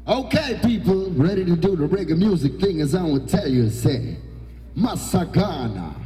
Okay, people, ready to do the reggae music thing as I would tell you, say, Masagana.